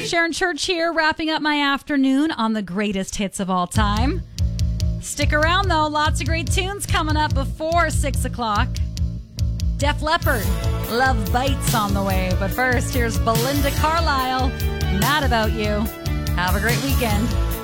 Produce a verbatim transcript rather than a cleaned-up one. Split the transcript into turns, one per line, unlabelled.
Sharon Church here, wrapping up my afternoon on the greatest hits of all time. Stick around, though. Lots of great tunes coming up before six o'clock. Def Leppard, Love Bites on the way. But first, here's Belinda Carlisle, Mad About You. Have a great weekend.